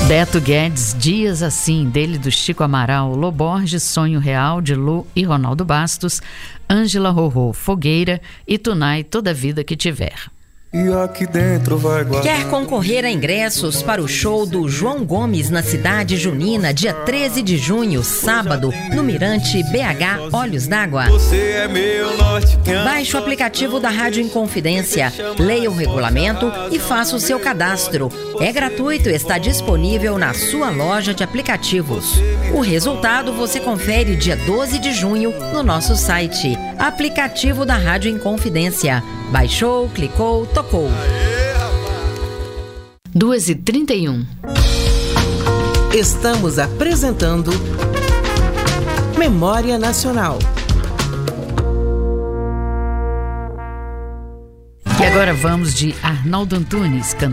Beto Guedes, Dias Assim, dele do Chico Amaral, Lô Borges, Sonho Real, de Lu e Ronaldo Bastos, Ângela Rorô, Fogueira e Tunai, Toda Vida Que Tiver. E aqui dentro vai guardar. Quer concorrer a ingressos para o show do João Gomes na Cidade Junina, dia 13 de junho, sábado, no Mirante BH Olhos d'Água? Você é meu norte. Baixe o aplicativo da Rádio Inconfidência, leia o regulamento e faça o seu cadastro. É gratuito e está disponível na sua loja de aplicativos. O resultado você confere dia 12 de junho no nosso site. Aplicativo da Rádio Inconfidência. Baixou, clicou, tocou. 2h31. Estamos apresentando Memória Nacional. E agora vamos de Arnaldo Antunes, cantando